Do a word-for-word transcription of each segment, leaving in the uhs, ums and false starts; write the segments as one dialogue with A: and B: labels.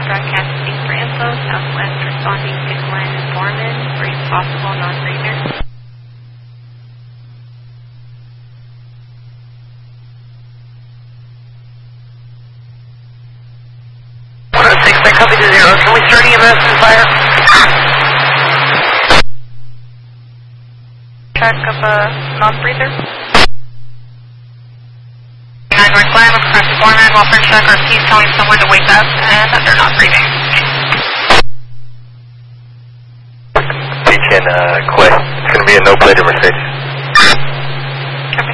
A: broadcast speak for info. Southwest responding to Glenn Foreman. Brief possible non-breather.
B: one oh six, I copy to zero. Can we start E M S and fire?
A: Check of a non-breather.
C: nine North Glen, across the Foreman, Walford check, or he's telling someone to wake up and that they're not breathing.
B: We can uh, quit. It's going to be a no-plater Mercedes.
C: Copy.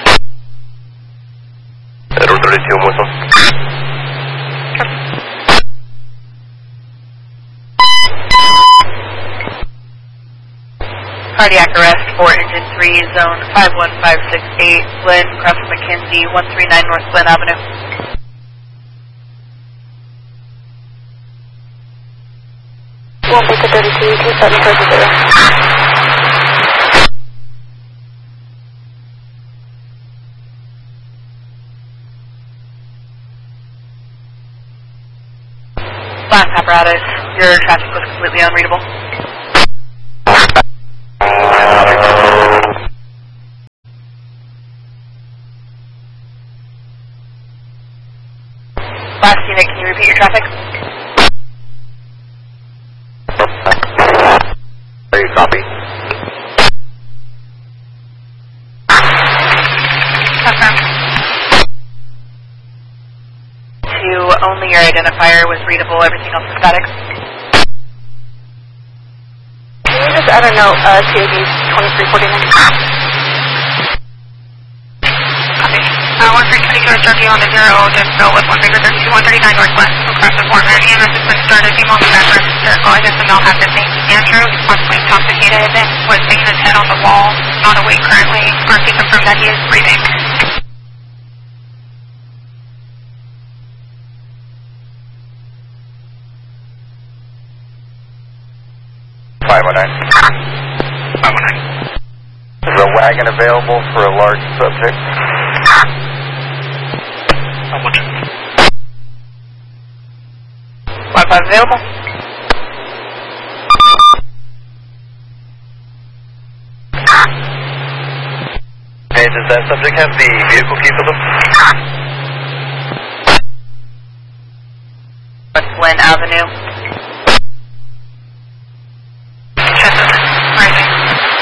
B: Error thirty-two, Muslim.
C: Copy.
D: Cardiac arrest for engine three, zone five one five six eight, Glen, cross McKenzie, one three nine North Glen Avenue.
A: One Victor thirty-two, two seven four zero.
D: Last apparatus, your traffic was completely unreadable. Last unit, can you repeat your traffic?
B: Are you copy?
C: Confirm.
D: Two, only your identifier was readable, everything else is static.
A: Can you just add a note, uh, C A D twenty-three forty-nine?
C: Copy. Uh, one three twenty-two is starting on the zero, just go with one Victor thirty-two, one thirty-nine North Glen, across the Foreman. E M S has been started, female in the back register. All items and all have the same. Andrew is possibly intoxicated, was banging his head on the wall, not awake currently. R P confirmed that he is breathing.
B: five one nine.
C: five one nine.
B: Is a wagon available for a large subject?
C: five one nine.
D: Wi-Fi available?
B: Hey, does that subject have the vehicle keys with them?
D: West Glen Avenue.